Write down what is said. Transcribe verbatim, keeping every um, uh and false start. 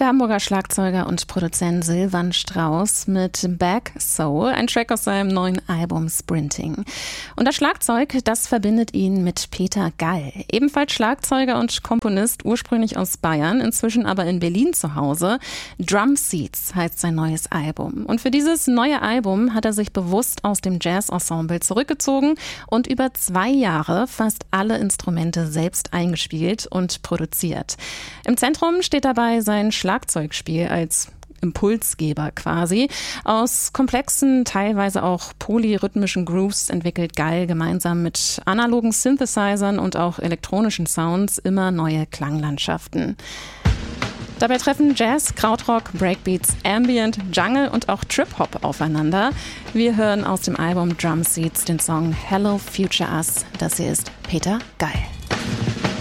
Der Hamburger Schlagzeuger und Produzent Silvan Strauss mit Back Soul, ein Track aus seinem neuen Album Sprinting. Und das Schlagzeug, das verbindet ihn mit Peter Gall, ebenfalls Schlagzeuger und Komponist, ursprünglich aus Bayern, inzwischen aber in Berlin zu Hause. Drum Seats heißt sein neues Album. Und für dieses neue Album hat er sich bewusst aus dem Jazz-Ensemble zurückgezogen und über zwei Jahre fast alle Instrumente selbst eingespielt und produziert. Im Zentrum steht dabei sein Schlagzeugspiel als Impulsgeber quasi. Aus komplexen, teilweise auch polyrhythmischen Grooves entwickelt Gall gemeinsam mit analogen Synthesizern und auch elektronischen Sounds immer neue Klanglandschaften. Dabei treffen Jazz, Krautrock, Breakbeats, Ambient, Jungle und auch Trip-Hop aufeinander. Wir hören aus dem Album Drum Seats den Song Hello Future Us. Das hier ist Peter Gall.